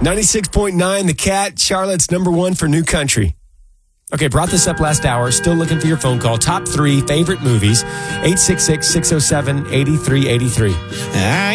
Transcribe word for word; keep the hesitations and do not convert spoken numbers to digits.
ninety-six point nine, The Cat, Charlotte's number one for new country. Okay, brought this up last hour. Still looking for your phone call. Top three favorite movies. eight six six, six oh seven, eight three eight three.